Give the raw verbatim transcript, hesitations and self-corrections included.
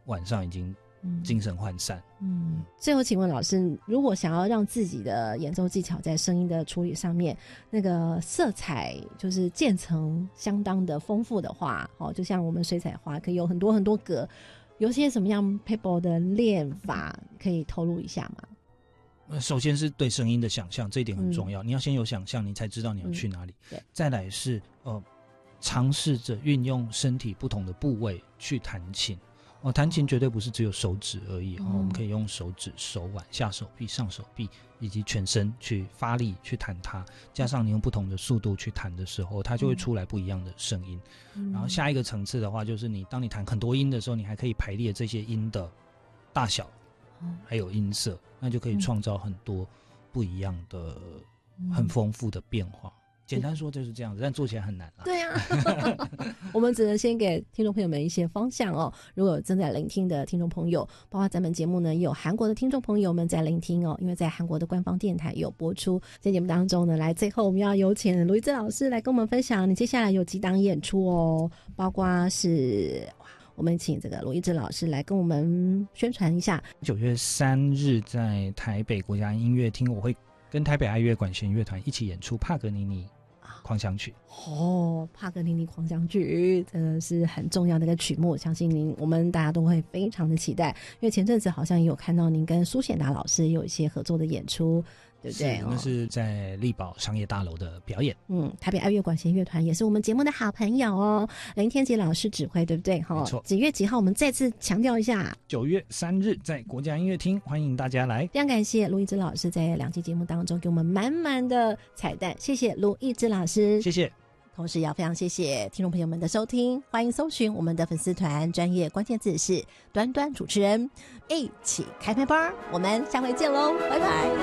晚上已经精神涣散。 嗯，最后请问老师，如果想要让自己的演奏技巧在声音的处理上面，那个色彩就是渐层相当的丰富的话，哦，就像我们水彩画可以有很多很多格，有些什么样 paper 的练法可以透露一下吗？ 首先是对声音的想象，这一点很重要。嗯、你要先有想象，你才知道你要去哪里。 嗯、 再来是呃，尝试着运用身体不同的部位去弹琴。哦，弹琴绝对不是只有手指而已、嗯哦、我们可以用手指、手腕、下手臂、上手臂以及全身去发力去弹它，加上你用不同的速度去弹的时候，它就会出来不一样的声音。嗯、然后下一个层次的话，就是你当你弹很多音的时候，你还可以排列这些音的大小，还有音色，那就可以创造很多不一样的、嗯、很丰富的变化。简单说就是这样子，但做起来很难啦。 对啊我们只能先给听众朋友们一些方向哦。如果有正在聆听的听众朋友，包括咱们节目呢也有韩国的听众朋友们在聆听哦，因为在韩国的官方电台有播出。在节目当中呢，来最后我们要有请卢一芝老师来跟我们分享你接下来有几档演出哦，包括是我们请这个卢一芝老师来跟我们宣传一下。 九月三日在台北国家音乐厅，我会跟台北爱乐管弦乐团一起演出帕格尼尼狂想曲。 哦，帕格尼尼狂想曲真的是很重要的一个曲目，相信您我们大家都会非常的期待。因为前阵子好像也有看到您跟苏显达老师有一些合作的演出，对不对？ 是，那是在力宝商业大楼的表演。 嗯，台北爱乐管弦乐团也是我们节目的好朋友哦，林天杰老师指挥，对不对？ 没错。 几月几号我们再次强调一下， 九月三日在国家音乐厅，欢迎大家来。 非常感谢卢一芝老师在两期节目当中给我们满满的彩蛋，谢谢卢一芝老师。 谢谢。 同时也要非常谢谢听众朋友们的收听，欢迎搜寻我们的粉丝团，专业关键字是端端主持人，一起开麦吧，我们下回见喽，拜拜。